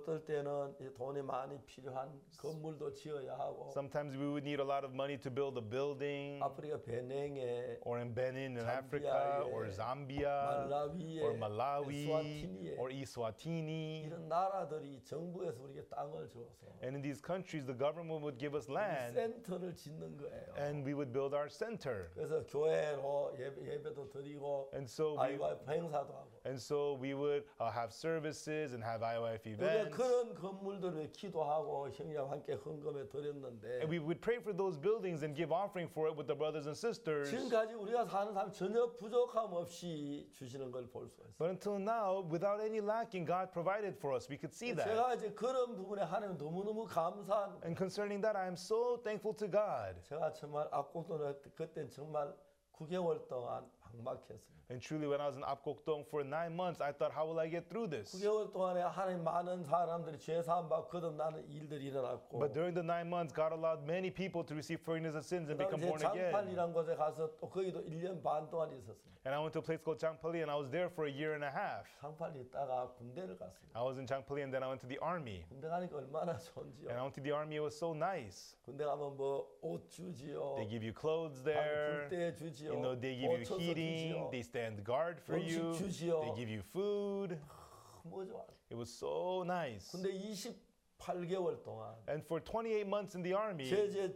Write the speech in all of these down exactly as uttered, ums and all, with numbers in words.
어떨 때는 이 돈이 많이 필요한 건물도 지어야 하고 Sometimes we would need a lot of money to build a building, 아프리카 베냉에 or in Benin in Zambia에, Africa, or Zambia, 말라위에, or Malawi, 에스와티니에 or Eswatini. 이런 나라들이 정부에서 우리에게 땅을 줘서 And in these countries, the government would give us land, 센터를 짓는 거예요. and we would build our center. 그래서 교회로 예배, 예배도 드리고 And so we, 아이와이프 행사도 하고 and so we would uh, have services and have I Y F 우리가 events. 그런 건물들을 기도하고 형제와 함께 헌금에 드렸는데 And we would pray for those buildings and give offering for it with the brothers and sisters. 지금까지 우리가 사는 삶 전혀 부족함 없이 주시는 걸 볼 수 있어요. But until now, without any lacking, God provided for us. We could see that. 제가 이제 그런 부분에 하나님 너무너무 감사한 And concerning that, I am so thankful to God. 제가 정말 악곡도는 그때 정말 구 개월 동안 막막했습니다. And truly, when I was in Apgokdong for nine months, I thought, how will I get through this? 구 개월 동안에 하나님 많은 사람들이 죄 사함 받고 거듭나는 일들이 일어났고 But during the nine months, God allowed many people to receive forgiveness of sins and 그다음에 become 이제 born again. 장팔이라는 곳에 가서 또 거기도 일 년 반 동안 있었습니다. And I went to a place called Changpali, and I was there for a year and a half. 장팔이 있다가 군대를 갔습니다. I was in Changpali, and then I went to the army. 군대 가니까 얼마나 And 좋은지요. I went to the army, it was so nice. 군대 가면 뭐 옷 주지요. They give you clothes 불 there. 때 주지요. You know, they give you 고쳐서 heating. 주지요. They stand guard for 음식 you. 주지요. They give you food. 뭐 좋아. It was so nice. 근데 이십팔 개월 동안 And for twenty-eight months in the army, 제제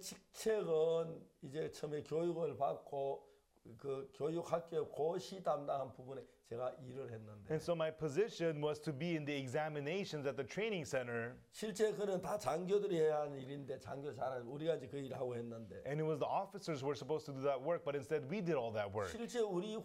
직책은 이제 처음에 교육을 받고 그 교육학교 고시 담당한 부분에 제가 일을 했는데 and so my position was to be in the examinations at the training center. 실제 그는 다 장교들이 해야 하는 일인데 장교 잘하는 우리가 이제 그 일을 하고 했는데 And it was the officers who were supposed to do that work, but instead we did all that work. 실제 우리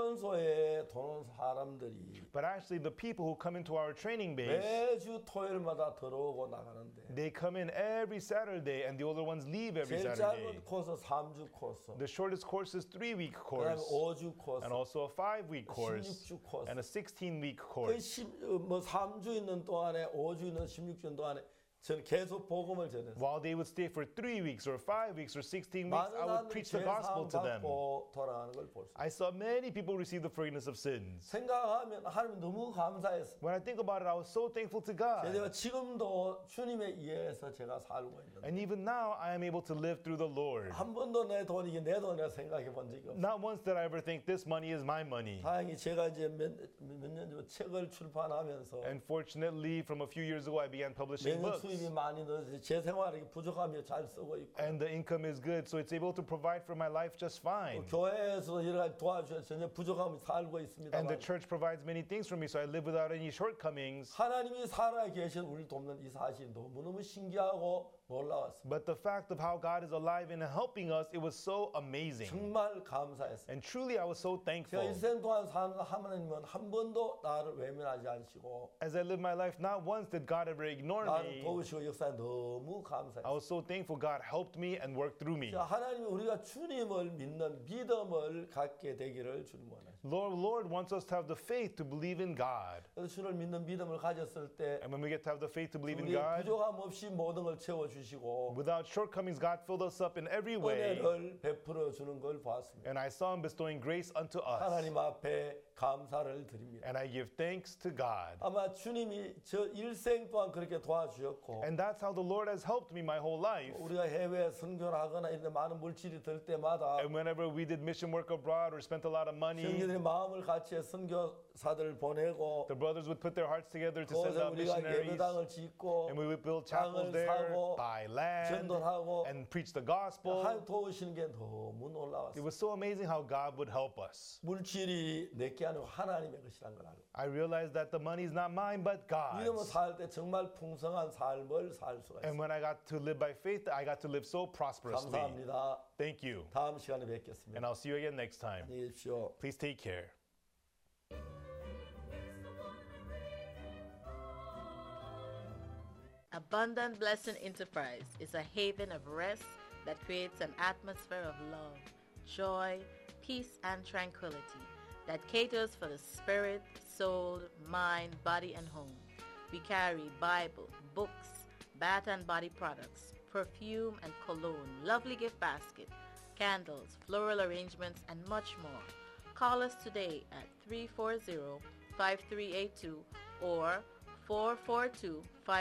훈련소에 도는 사람들이 But actually, the people who come into our training base, 매주 토요일마다 들어오고 나가는데 they come in every Saturday, and the older ones leave every 제일 Saturday. 짧은 코스 삼 주 코스 The shortest course is three-week 그다음에 course, 오 주 코스 and also a five-week course, 십육 주 코스 and a sixteen-week 그 course. 뭐 삼 주 있는 동안에 오 주 있는 십육 주 동안에 저는 계속 복음을 전했어요. While they would stay for three weeks or five weeks or sixteen weeks, 많은 I would 사람들이 preach the 죄 gospel 사함 to them. 받고 돌아가는 걸 볼 수 있어요. I saw many people receive the forgiveness of sins. 생각하면 하나님 너무 감사했어요. When I think about it, I was so thankful to 제가 God. 지금도 주님에 의해서 제가 살고 있는데 And even now, I am able to live through the Lord. 한 번도 내 돈이 이게 내 돈이라 생각해 본 적이 없어요. Not once did I ever think this money is my money. 다행히 제가 이제 몇년 전 책을 출판하면서 And fortunately, from a few years ago, I began publishing 매년 books. 수입이 많이 늘어서 제 생활이 부족하며 잘 쓰고 있고 And the income is good, so it's able to provide for my life just fine. 교회에서 여러 가지 도와주셔서 전혀 부족함이 살고 있습니다. And the church provides many things for me, so I live without any shortcomings. 하나님이 살아 계신 우리를 돕는 이 사실이 너무너무 신기하고 놀라웠습니다. But the fact of how God is alive and helping us, it was so amazing. 정말 감사했습니다. And truly, I was so 제가 thankful. 일생 동안 사는 하나님은 한 번도 나를 외면하지 않으시고 As I live my life, not once did God ever ignore 나를 me. 도우시고 역사에 너무 감사했습니다. I was so thankful God helped me and worked through me. 하나님이 우리가 주님을 믿는 믿음을 갖게 되기를 주님 원하십니다. Lord, Lord wants us to have the faith to believe in God. 그래서 주를 믿는 믿음을 가졌을 때 And when we get to have the faith to believe in 우리 God, 부족함 없이 모든 걸 채워주시고 without shortcomings, God filled us up in every way. 은혜를 베풀어 주는 걸 보았습니다. And I saw Him bestowing grace unto us. 하나님 앞에 감사를 드립니다. And I give thanks to God. 아마 주님이 저 일생 동안 그렇게 도와주셨고 And that's how the Lord has helped me my whole life. 우리가 해외 선교를 하거나 이런 데 많은 물질이 들 때마다 And whenever we did mission work abroad or spent a lot of money, 형제들이 마음을 같이 선교사들을 보내고 the brothers would put their hearts together to send 그곳에 out 우리가 missionaries. 예배당을 짓고 And we would build chapels 땅을 there, 사고 buy land, 전도하고 and preach the gospel. 하나님 도우시는 게 너무 It 놀라웠어요. was so amazing how God would help us. 물질이 내게 아니고 하나님의 것이란 걸 알고 I realized that the money is not mine but 믿음으로 God's. 살 때 정말 풍성한 삶을 살 수가 And 있어요. when I got to live by faith, I got to live so prosperously. 감사합니다. Thank you. 다음 시간에 뵙겠습니다. And I'll see you again next time. 안녕히 계십시오. Please take care. Abundant Blessing Enterprise is a haven of rest that creates an atmosphere of love, joy, peace, and tranquility that caters for the spirit, soul, mind, body, and home. We carry Bible, books, bath and body products, perfume and cologne, lovely gift basket, candles, floral arrangements, and much more. Call us today at three four zero, five three eight two or four four two, five